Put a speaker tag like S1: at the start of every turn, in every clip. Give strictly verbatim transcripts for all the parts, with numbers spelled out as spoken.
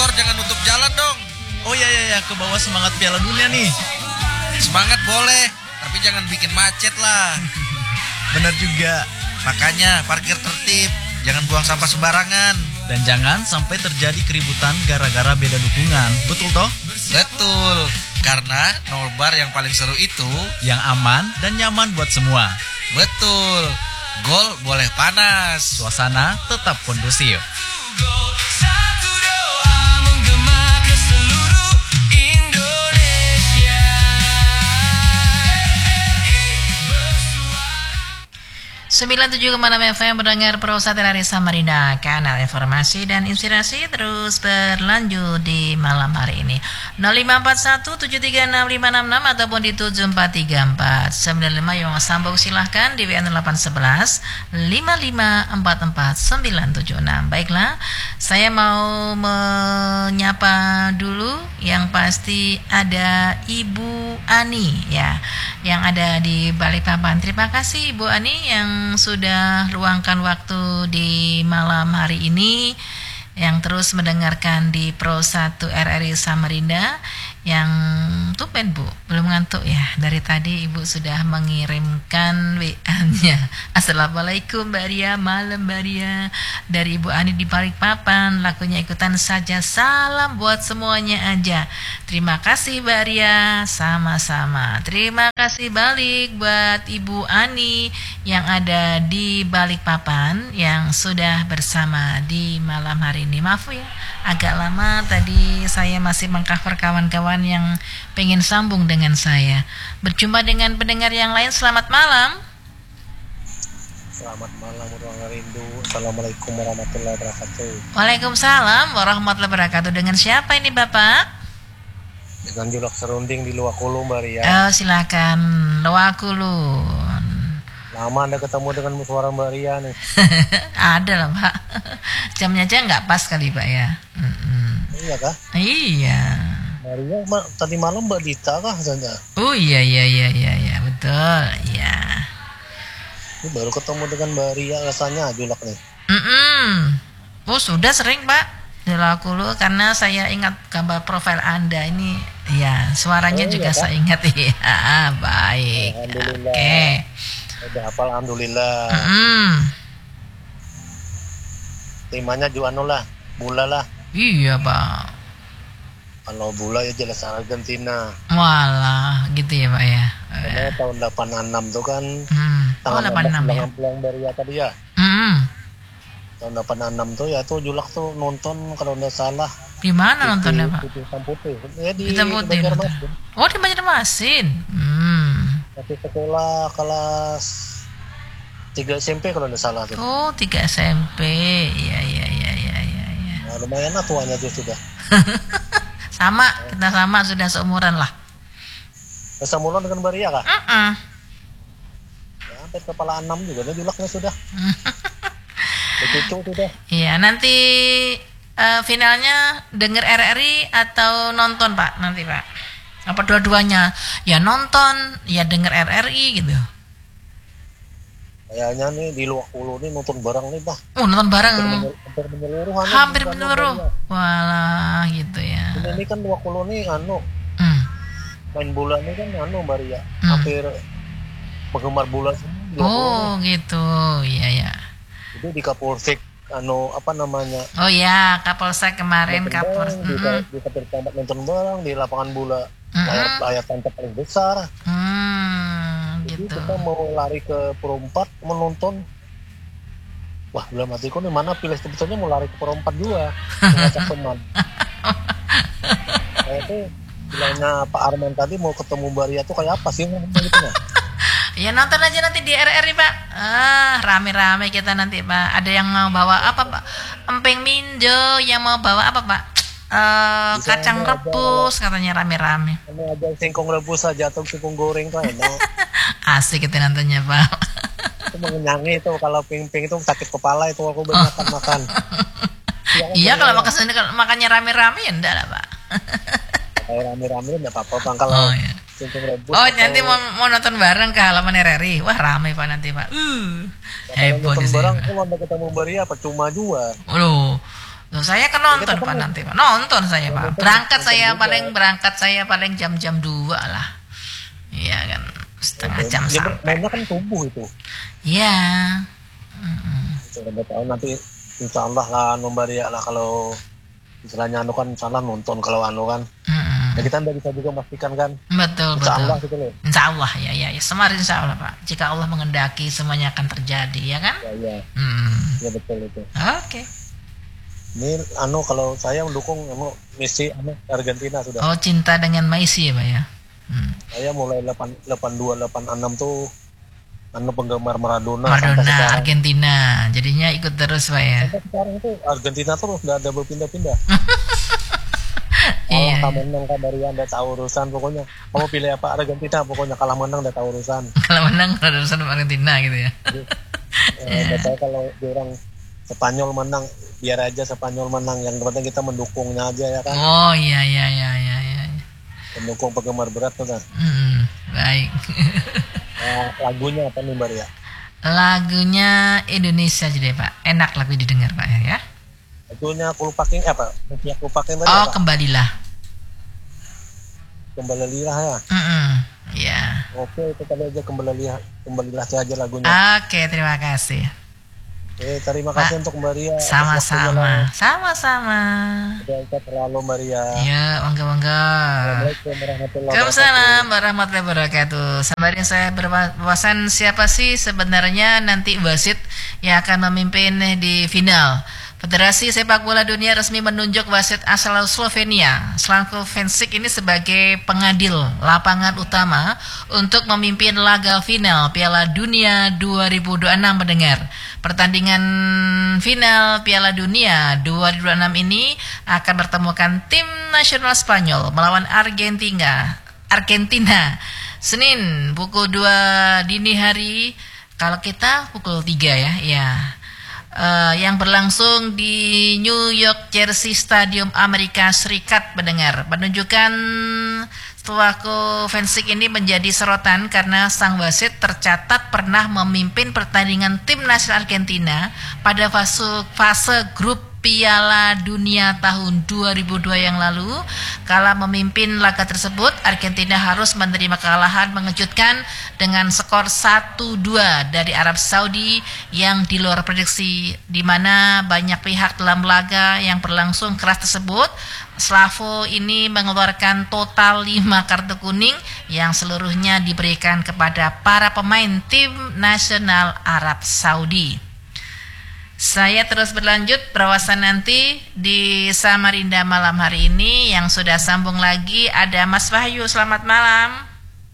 S1: motor jangan nutup jalan dong.
S2: Oh iya iya ya, ke bawah semangat Piala Dunia nih.
S1: Semangat boleh, tapi jangan bikin macet lah.
S2: Bener juga.
S1: Makanya parkir tertib, jangan buang sampah sembarangan.
S2: Dan jangan sampai terjadi keributan gara-gara beda dukungan. Betul toh?
S1: Betul. Karena nobar yang paling seru itu
S2: yang aman dan nyaman buat semua.
S1: Betul. Gol boleh panas,
S2: suasana tetap kondusif.
S3: sembilan puluh tujuh koma enam F M mendengar Prosa Terari Samarinda, kanal informasi dan inspirasi terus berlanjut di malam hari ini. nol lima empat satu tujuh tiga enam lima enam enam ataupun di tujuh empat tiga empat sembilan lima yang sambung silahkan di W A delapan satu satu lima lima empat empat sembilan tujuh enam. Baiklah, saya mau menyapa dulu yang pasti ada Ibu Ani ya, yang ada di Balikpapan. Terima kasih Ibu Ani yang sudah luangkan waktu di malam hari ini, yang terus mendengarkan di Pro satu R R I Samarinda. Yang tumben Bu, belum ngantuk ya. Dari tadi Ibu sudah mengirimkan W A-nya. Assalamualaikum Mbak Ria, malam Mbak Ria. Dari Ibu Ani di Balikpapan, lakunya ikutan saja. Salam buat semuanya aja. Terima kasih Mbak Ria, sama-sama. Terima kasih balik buat Ibu Ani yang ada di Balikpapan, yang sudah bersama di malam hari ini. Maaf ya, agak lama tadi saya masih mengcover kawan-kawan yang pengen sambung dengan saya. Berjumpa dengan pendengar yang lain. Selamat malam.
S4: Selamat malam ruang rindu. Assalamualaikum warahmatullahi wabarakatuh.
S3: Waalaikumsalam warahmatullahi wabarakatuh. Dengan siapa ini Bapak?
S4: Dengan Julak Serunding di Luwakulu Mbak Ria.
S3: Oh silakan, Luwakulu.
S4: Lama Anda ketemu dengan musyawarah Mbak Ria nih.
S3: Ada lah Pak. Jamnya aja nggak pas kali Pak ya. Mm-mm.
S4: Iya kah?
S3: Iya.
S4: Maria ma- tadi malam Mbak Dita kah saja?
S3: Oh iya iya iya iya iya betul iya.
S4: Ini baru ketemu dengan Mbak Ria rasanya Julak nih.
S3: Mm-mm. Oh sudah sering Pak Luwakulu, karena saya ingat gambar profil Anda ini. Ya suaranya
S4: oh,
S3: juga
S4: iya,
S3: saya ingat ya. Baik.
S4: Alhamdulillah.
S3: Oke. Okay.
S4: Udah hafal alhamdulillah.
S3: Mm-mm.
S4: Temanya Juano lah, bola lah.
S3: Iya Pak.
S4: Kalau bola ya jelas Argentina.
S3: Walah, gitu ya Pak ya.
S4: Karena
S3: ya.
S4: tahun delapan enam tuh kan.
S3: Hmm. Oh,
S4: Tanggal
S3: delapan enam ya.
S4: Pulang dari ya tadi ya.
S3: Hmm.
S4: Tahun delapan enam tuh ya tuh Julak tuh nonton kalau nggak salah.
S3: Di mana nontonnya Pak?
S4: Di Hitam Putih. Ya di
S3: Hitam Putih.
S4: Banjarmasin.
S3: Oh di Banjarmasin. Hmm.
S4: Tapi sekolah kelas tiga S M P kalau nggak salah tuh.
S3: Oh tiga S M P. Iya iya iya iya iya. Ya.
S4: Nah, lumayan lah tuanya tuh sudah.
S3: Sama, kita sama, sudah seumuran lah.
S4: Kesamulan dengan Mbak Ria kah?
S3: Uh-uh.
S4: Ya, sampai kepala enam juga nih Julaknya sudah. Begitu sudah.
S3: Iya, nanti uh, finalnya denger R R I atau nonton Pak nanti Pak? Apa dua-duanya? Ya nonton, ya denger R R I gitu.
S4: Kayaknya nih di Luwakulu nih nonton bareng nih Pak.
S3: Oh nonton bareng.
S4: Hampir menyeluruh.
S3: Hampir menyeluruh. Walah gitu ya.
S4: Ini, ini kan Luwakulu nih anu.
S3: Hmm.
S4: Main bola nih kan anu Mbak Ria.
S3: Hmm.
S4: Hampir penggemar bola semua.
S3: Oh gitu, iya ya.
S4: Itu di Kapolsek anu apa namanya?
S3: Oh ya, Kapolsek kemarin Kapolsek.
S4: Di di Kapolsek tempat nonton bareng di lapangan bola.
S3: Mm-hmm.
S4: Layar layar tancap paling besar.
S3: Hmm,
S4: Jadi
S3: gitu.
S4: kita mau lari ke perempat menonton. Wah, belum hatiku nih mana pilih sebetulnya mau lari ke perempat juga. Ngajak teman. Kayak itu bilangnya Pak Arman tadi mau ketemu Baria tuh kayak apa sih gitu ya?
S3: Ya nonton aja nanti di R R I Pak. Ah, rame-rame kita nanti Pak. Ada yang mau bawa apa Pak? Emping minjo, yang mau bawa apa Pak? Uh, kacang rebus aja, katanya rame-rame.
S4: Ini aja singkong rebus aja atau singkong goreng tuh enak.
S3: Asik kita nontonnya Pak.
S4: Itu mengenyangi itu kalau ping-ping itu sakit kepala itu aku banyak oh. makan.
S3: Ya, iya kalau makan sendiri makannya rame-rame ya enggak lah Pak.
S4: Kalau rame-rame enggak apa-apa Bang kalau
S3: oh, iya.
S4: singkong rebus.
S3: Oh, nanti mau, mau nonton bareng ke halaman R R I. Wah, rame Pak nanti Pak. Uh.
S4: Heboh di sini. Bareng kalau Anda ketemu Baria percuma juga.
S3: Waduh. Loh, saya kan nonton
S4: Kita
S3: Pak
S4: kan-
S3: nanti Pak. Nonton saya Pak.
S4: nonton-
S3: Berangkat
S4: nonton
S3: saya
S4: juga.
S3: paling berangkat saya paling jam-jam dua lah. Iya kan. Setengah jam
S4: Ya,
S3: sampai.
S4: mainnya kan subuh itu.
S3: Iya.
S4: Saya nggak tahu nanti insya Allah lah Nombaria lah kalau istilahnya anu kan insya Allah nonton kalau anu kan.
S3: Mm-mm.
S4: Ya kita nggak bisa juga memastikan kan.
S3: Betul
S4: Insya
S3: betul.
S4: Allah gitu loh.
S3: Insya Allah ya ya ya. Semar insya Allah Pak. Jika Allah mengendaki semuanya akan terjadi ya kan.
S4: Ya ya,
S3: Hmm.
S4: ya betul itu.
S3: Oke.
S4: Ini anu kalau saya mendukung anu Messi anu Argentina sudah.
S3: Oh cinta dengan Messi ya Pak ya. Hmm.
S4: Saya mulai delapan delapan dua delapan enam tuh anu penggemar Maradona, sampai
S3: Maradona
S4: sekarang.
S3: Argentina. Jadinya ikut terus Pak ya.
S4: Sampai sekarang tuh Argentina terus nggak ada berpindah-pindah.
S3: Iya.
S4: Kalah menang Kabaria nggak tahu urusan pokoknya. Kamu pilih apa Argentina pokoknya kalah menang nggak tahu urusan.
S3: Kalau menang kalau urusan Argentina gitu ya.
S4: Eh, nggak tahu kalau orang Spanyol menang biar aja Spanyol menang yang penting kita mendukungnya aja ya kan.
S3: Oh iya iya iya iya iya.
S4: Mendukung penggemar berat tuh kan.
S3: Hmm, baik.
S4: Nah, lagunya apa nih Mbak Ria?
S3: Lagunya Indonesia jadi Pak. Enak lagu didengar Pak ya.
S4: Lagunya Kulupaking eh, apa? Musik Kulupaking tadi
S3: Oh
S4: apa?
S3: kembalilah.
S4: Kembali lilah ya.
S3: Mm-mm. Ya.
S4: Oke itu tadi aja kembali lilah kembalilah saja lagunya.
S3: Oke terima kasih.
S4: Eh terima kasih untuk Mbak Ria. atas waktunya
S3: Sama-sama.
S4: lah.
S3: Sama-sama.
S4: Sehat selalu Mbak Ria.
S3: Ya monggo monggo.
S4: Assalamualaikum warahmatullahi
S3: Waalaikumsalam warahmatullahi wabarakatuh. Sembari saya berwawasan siapa sih sebenarnya nanti wasit yang akan memimpin di final. Federasi Sepak Bola Dunia resmi menunjuk wasit asal Slovenia, Slavko Vensic ini sebagai pengadil lapangan utama untuk memimpin laga final Piala Dunia dua ribu dua puluh enam mendengar. Pertandingan final Piala Dunia dua ribu dua puluh enam ini akan bertemukan tim nasional Spanyol melawan Argentina. Argentina Senin pukul dua dini hari, kalau kita pukul tiga ya. Ya. Uh, yang berlangsung di New York Jersey Stadium Amerika Serikat mendengar. Penunjukan Slavko Vensic ini menjadi sorotan karena sang wasit tercatat pernah memimpin pertandingan tim nasional Argentina pada fase fase grup Piala Dunia tahun dua ribu dua yang lalu. Kala memimpin laga tersebut, Argentina harus menerima kekalahan mengejutkan dengan skor satu dua dari Arab Saudi yang di luar prediksi, di mana banyak pihak dalam laga yang berlangsung keras tersebut. Slavko ini mengeluarkan total lima kartu kuning yang seluruhnya diberikan kepada para pemain tim nasional Arab Saudi. Saya terus berlanjut berwawasan nanti di Samarinda malam hari ini. Yang sudah sambung lagi ada Mas Wahyu. Selamat malam.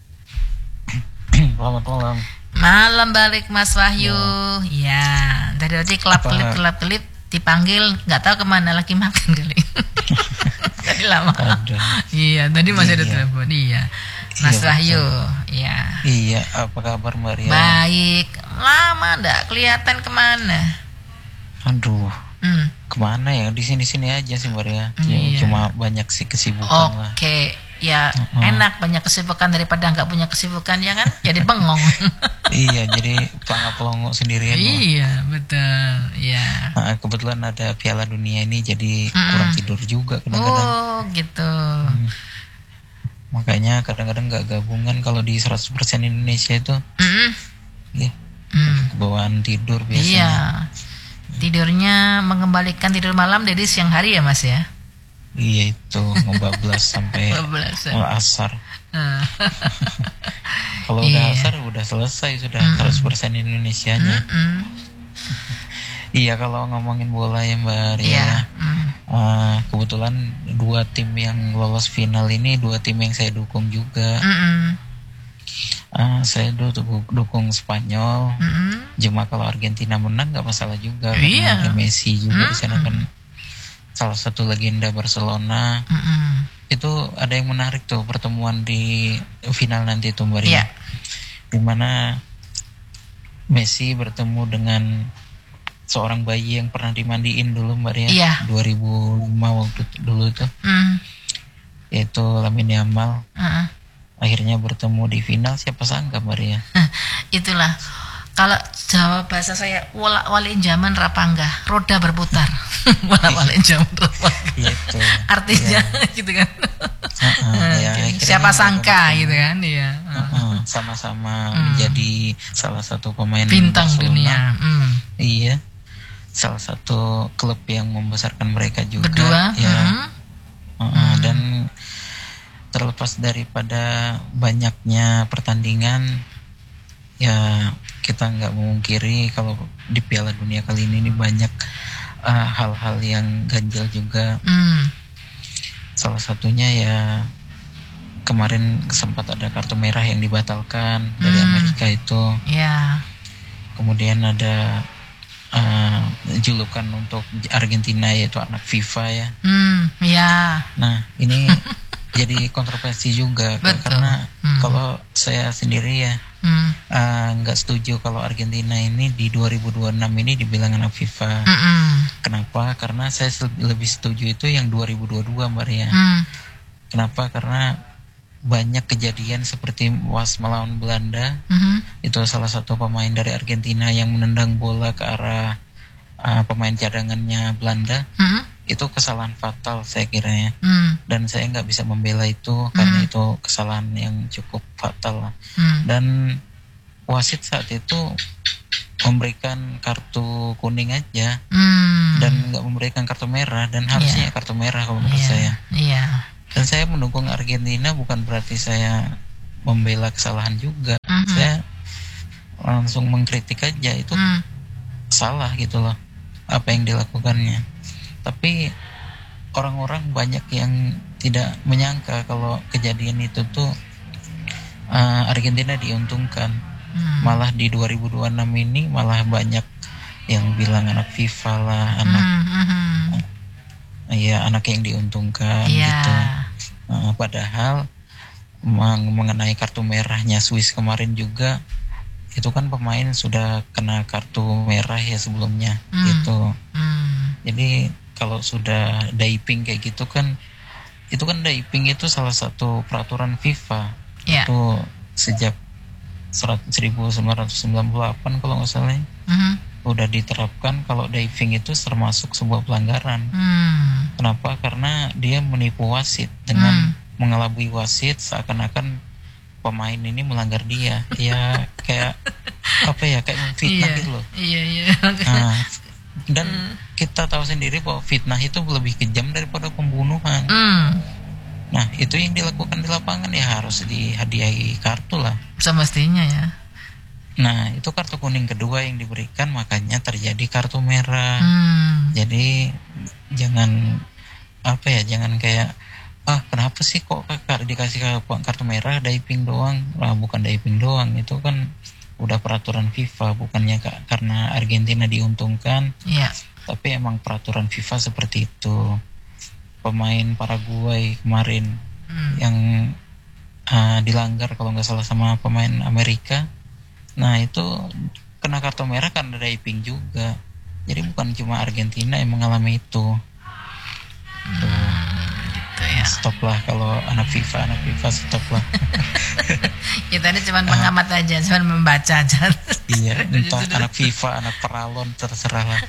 S5: Selamat malam.
S3: Malam balik Mas Wahyu. Ya, dari tadi kelap kelip kelap kelip dipanggil nggak tahu kemana, lagi makan kali. Tadi lama.
S5: Ada.
S3: Iya, tadi masih ada
S5: Iya.
S3: telepon. Iya. Mas
S5: Iya,
S3: Wahyu. Iya.
S5: Iya, apa kabar Mbak Ria?
S3: Baik. Lama ndak kelihatan kemana?
S5: Aduh,
S3: Hmm.
S5: kemana ya? Di sini-sini aja sih Mbak Ria. Ya,
S3: Iya.
S5: Cuma banyak sih kesibukan lah.
S3: Oke, ya
S5: Mm-mm.
S3: enak banyak kesibukan daripada nggak punya kesibukan ya kan? Jadi bengong.
S5: Iya, jadi pelangak pelongo sendirian. Mbak.
S3: Iya, betul. Ya.
S5: Nah, kebetulan ada Piala Dunia ini, jadi
S3: Mm-mm.
S5: kurang tidur juga kadang-kadang.
S3: Oh, gitu.
S5: Makanya kadang-kadang nggak gabungan kalau di seratus persen Indonesia itu,
S3: Mm-mm.
S5: ya,
S3: Mm.
S5: kebawaan tidur
S3: Iya.
S5: biasanya.
S3: Tidurnya mengembalikan tidur malam dari siang hari ya, Mas ya?
S5: Iya itu ngebablas sampai
S3: Bablasan.
S5: mau asar.
S3: Ah.
S5: Kalau udah
S3: Iya.
S5: asar udah selesai sudah
S3: Mm-mm.
S5: seratus persen Indonesianya.
S3: Mm-mm.
S5: Iya kalau ngomongin bola ya Mbak Ria.
S3: Iya. Mm.
S5: eh, kebetulan dua tim yang lolos final ini dua tim yang saya dukung juga.
S3: Mm-mm.
S5: Eh, saya dukung, dukung Spanyol.
S3: Mm-mm.
S5: Cuma kalau Argentina menang nggak masalah juga.
S3: Iya.
S5: Karena ada Messi juga di sana
S3: Mm-mm.
S5: kan salah satu legenda Barcelona.
S3: Mm-mm.
S5: Itu ada yang menarik tuh pertemuan di final nanti tuh Mbak Ria.
S3: Iya.
S5: Dimana Messi bertemu dengan seorang bayi yang pernah dimandiin dulu Mbak Ria.
S3: Iya.
S5: dua ribu lima waktu itu- dulu tuh,
S3: Mm.
S5: yaitu Lamine Yamal.
S3: Mm-mm.
S5: Akhirnya bertemu di final, siapa sangka Mbak Ria.
S3: Itulah Kalau Jawa bahasa saya wala waliin zaman rapangga, roda berputar. Wala waliin zaman rapangga.
S5: Gitu.
S3: Artinya
S5: Ya.
S3: gitu kan.
S5: Heeh, ya,
S3: Oke.
S5: akhirnya
S3: Siapa
S5: mereka
S3: sangka
S5: bertemu.
S3: gitu kan, iya.
S5: Heeh, sama-sama
S3: Hmm.
S5: menjadi salah satu pemain
S3: Bintang
S5: Barcelona.
S3: dunia. Hmm.
S5: Iya. Salah satu klub yang membesarkan mereka juga.
S3: Berdua.
S5: Ya.
S3: Hmm.
S5: Heeh,
S3: Hmm.
S5: Dan terlepas daripada banyaknya pertandingan, ya kita nggak memungkiri kalau di Piala Dunia kali ini, ini banyak uh, hal-hal yang ganjil juga.
S3: Hmm.
S5: Salah satunya ya kemarin sempat ada kartu merah yang dibatalkan dari
S3: Hmm.
S5: Amerika itu.
S3: Ya.
S5: Kemudian ada uh, julukan untuk Argentina yaitu anak FIFA ya.
S3: Hmm. Ya.
S5: Nah ini jadi kontroversi juga
S3: Betul.
S5: karena
S3: Hmm.
S5: kalau saya sendiri ya
S3: Hmm.
S5: uh, nggak setuju kalau Argentina ini di dua ribu dua puluh enam ini dibilang anak FIFA.
S3: Mm-mm.
S5: Kenapa? Karena saya se- lebih setuju itu yang dua ribu dua puluh dua Mbak Ria.
S3: Hmm.
S5: Kenapa? Karena banyak kejadian seperti was melawan Belanda.
S3: Mhm.
S5: Itu salah satu pemain dari Argentina yang menendang bola ke arah uh, pemain cadangannya Belanda.
S3: Mhm.
S5: Itu kesalahan fatal saya kira ya.
S3: Hmm.
S5: Dan saya nggak bisa membela itu karena
S3: Hmm.
S5: itu kesalahan yang cukup fatal lah.
S3: Hmm.
S5: Dan wasit saat itu memberikan kartu kuning aja
S3: Hmm.
S5: dan nggak memberikan kartu merah, dan harusnya
S3: Iya.
S5: kartu merah kalau menurut
S3: Iya.
S5: saya.
S3: Iya.
S5: Dan saya mendukung Argentina bukan berarti saya membela kesalahan juga.
S3: Mhm.
S5: Saya langsung mengkritik aja, itu
S3: Hmm.
S5: salah gitu loh apa yang dilakukannya. Tapi orang-orang banyak yang tidak menyangka kalau kejadian itu tuh uh, Argentina diuntungkan.
S3: Hmm.
S5: Malah di dua ribu dua puluh enam ini malah banyak yang bilang anak FIFA lah, anak
S3: Hmm. Mhm.
S5: ya anak yang diuntungkan
S3: Iya.
S5: gitu. Uh, padahal meng- mengenai kartu merahnya Swiss kemarin juga, itu kan pemain sudah kena kartu merah ya sebelumnya.
S3: Hmm.
S5: Gitu.
S3: Hmm.
S5: Jadi kalau sudah diving kayak gitu kan, itu kan diving itu salah satu peraturan FIFA.
S3: Ya.
S5: Itu sejak seribu sembilan ratus sembilan puluh delapan kalau nggak salah
S3: Mhm.
S5: udah diterapkan kalau diving itu termasuk sebuah pelanggaran.
S3: Hmm.
S5: Kenapa? Karena dia menipu wasit dengan
S3: Hmm.
S5: mengelabui wasit seakan-akan pemain ini melanggar dia. Ya kayak apa ya, kayak memfitnah
S3: Iya.
S5: gitu loh.
S3: Iya, iya.
S5: Nah, dan
S3: Hmm.
S5: kita tahu sendiri bahwa fitnah itu lebih kejam daripada pembunuhan.
S3: Hmm.
S5: Nah, itu yang dilakukan di lapangan ya harus dihadiahi kartu lah.
S3: Semestinya ya.
S5: Nah, itu kartu kuning kedua yang diberikan, makanya terjadi kartu merah.
S3: Hmm.
S5: Jadi jangan apa ya, jangan kayak ah kenapa sih kok kakak dikasih kartu merah diving doang? Lah bukan diving doang, itu kan udah peraturan FIFA, bukannya ka- karena Argentina diuntungkan,
S3: Iya.
S5: tapi emang peraturan FIFA seperti itu. Pemain Paraguay kemarin
S3: Hmm.
S5: yang uh, dilanggar kalau nggak salah sama pemain Amerika. Nah itu kena kartu merah karena diving juga. Jadi bukan cuma Argentina yang mengalami itu. Tuh,
S3: Gitu ya.
S5: stop lah kalau anak FIFA, anak FIFA stop lah.
S3: Ya tadi cuma pengamat aja, cuma membaca aja.
S5: Iya, entah anak FIFA, anak peralon, terserah lah.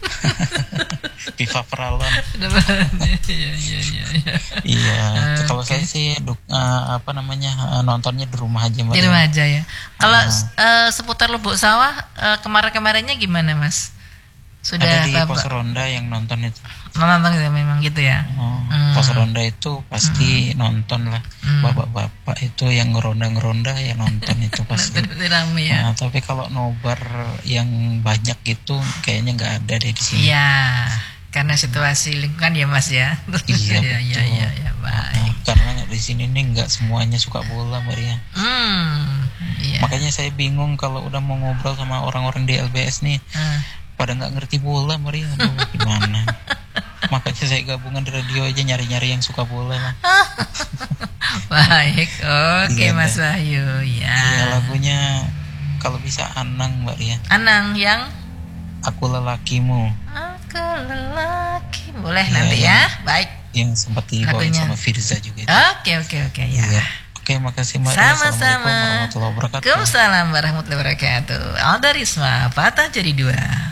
S5: FIFA peralon.
S3: Iya, iya, iya, iya.
S5: Iya,
S3: Oke.
S5: kalau saya sih duk- uh, apa namanya uh, nontonnya di rumah aja Mbak.
S3: Di rumah aja ya. Kalau
S5: Ah.
S3: eh, seputar Lubuk Sawah eh, kemarin-kemarinnya gimana, Mas? Sudah
S5: Ada di
S3: Bapak
S5: pos ronda yang nonton itu.
S3: nonton gitu memang gitu ya.
S5: Oh,
S3: Hmm.
S5: pos ronda itu pasti nonton lah.
S3: Hmm.
S5: Bapak-bapak itu yang ngeronda-ngeronda ya nonton itu pasti.
S3: Nonton rame ya.
S5: Nah, tapi kalau nobar yang banyak gitu kayaknya nggak ada deh di sini.
S3: Iya, karena situasi lingkungan ya Mas ya.
S5: Iya,
S3: Iya, iya,
S5: betul.
S3: iya, iya,
S5: Nah,
S3: baik.
S5: karena di sini nih nggak semuanya suka bola Maria.
S3: Hmm, iya.
S5: Makanya saya bingung kalau udah mau ngobrol sama orang-orang di L B S nih,
S3: Ah.
S5: pada nggak ngerti bola Maria. Aduh, gimana? Makanya saya gabungan di radio aja, nyari-nyari yang suka bola lah.
S3: Baik, oke
S5: Iya,
S3: Mas
S5: Mbak.
S3: Wahyu ya.
S5: Ya, lagunya kalau bisa Anang Mbak Ria.
S3: Anang yang
S5: Aku Lelakimu,
S3: aku lelaki boleh
S5: Iya,
S3: nanti
S5: iya.
S3: ya. Baik.
S5: yang sempat dibawain
S3: Lagunya.
S5: sama Firza juga itu.
S3: Oke, oke, oke ya.
S5: Iya. Oke, makasih Mbak.
S3: Sama-sama.
S5: Assalamualaikum warahmatullahi wabarakatuh.
S3: Waalaikumsalam warahmatullahi wabarakatuh. Alda Risma, patah jadi dua.